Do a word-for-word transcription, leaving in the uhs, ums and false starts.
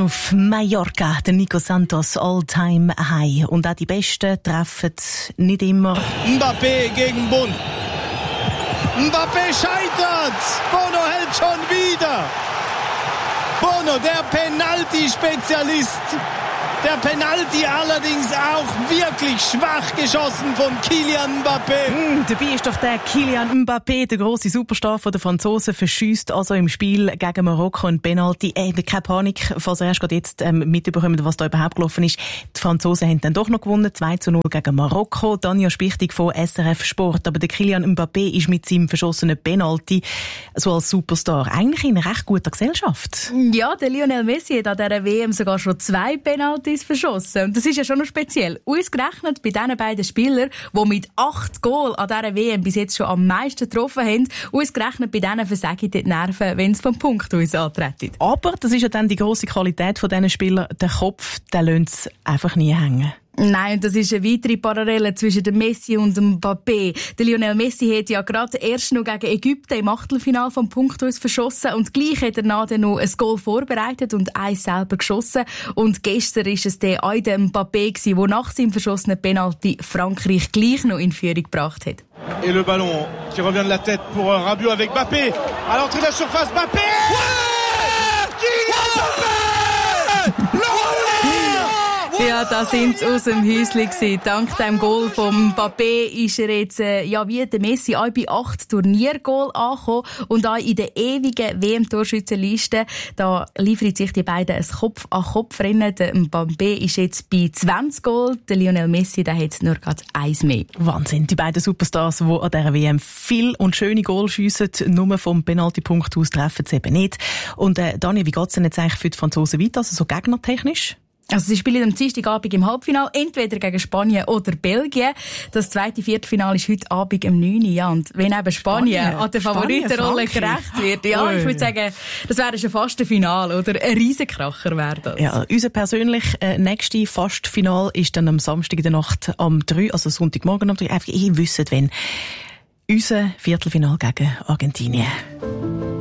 auf Mallorca, der Nico Santos All-Time High. Und auch die Besten treffen nicht immer. Mbappé gegen Bun. Mbappé scheitert. Bono hält schon wieder. Bono, der Penalty-Spezialist. Der Penalty allerdings auch wirklich schwach geschossen von Kylian Mbappé. Mm, dabei ist doch der Kylian Mbappé, der grosse Superstar der Franzosen, verschießt also im Spiel gegen Marokko ein Penalty. Äh, keine Panik, falls ihr erst gerade jetzt ähm, mitbekommen, was da überhaupt gelaufen ist. Die Franzosen haben dann doch noch gewonnen, zwei zu null gegen Marokko. Danja Spichtig von S R F Sport. Aber der Kylian Mbappé ist mit seinem verschossenen Penalty so als Superstar eigentlich in recht guter Gesellschaft. Ja, der Lionel Messi hat an dieser W M sogar schon zwei Penalty verschossen. Und das ist ja schon noch speziell. Ausgerechnet bei diesen beiden Spielern, die mit acht Goal an dieser W M bis jetzt schon am meisten getroffen haben, ausgerechnet bei denen versagen die Nerven, wenn sie vom Punkt aus antreten. Aber das ist ja dann die grosse Qualität von diesen Spielern. Der Kopf, der lässt es einfach nie hängen. Nein, das ist eine weitere Parallele zwischen dem Messi und dem Mbappé. Der Lionel Messi hat ja gerade erst noch gegen Ägypten im Achtelfinale vom Punkt aus verschossen und gleich hat er nachher noch ein Goal vorbereitet und eins selber geschossen. Und gestern war es der auch der Mbappé, der nach seinem verschossenen Penalty Frankreich gleich noch in Führung gebracht hat. Et le ballon qui revient de la tête pour Rabiot avec Mbappé. À l'entrée de la surface, Mbappé! Ouais! Kylian Mbappé! Ja, da sind sie aus dem Häuschen gewesen. Dank dem Goal vom Mbappé ist er jetzt, äh, ja, wie der Messi, auch bei acht Turniergoal angekommen und auch in der ewigen W M-Torschützenliste. Da liefern sich die beiden ein Kopf-an-Kopf-Rennen. Der Mbappé ist jetzt bei zwanzig Goal. Der Lionel Messi, der hat nur gerade eins mehr. Wahnsinn. Die beiden Superstars, die an dieser W M viel und schöne Goal schiessen, nur vom Penaltypunkt aus treffen sie eben nicht. Und, äh, Dani, wie geht's denn jetzt eigentlich für die Franzosen weiter, also so gegnertechnisch? Also sie spielen am Dienstagabend im Halbfinale, entweder gegen Spanien oder Belgien. Das zweite Viertelfinale ist heute Abend um neun Uhr. Ja, und wenn eben Spanien, Spanien an der Favoritenrolle gerecht wird, ja, Ui. Ich würde sagen, das wäre schon fast ein Finale, oder? Ein Riesenkracher wäre das. Ja, unser persönlich äh, nächste Fast-Finale ist dann am Samstag in der Nacht am drei, also Sonntagmorgen am drei. Einfach, ihr wisst, wenn unser Viertelfinale gegen Argentinien.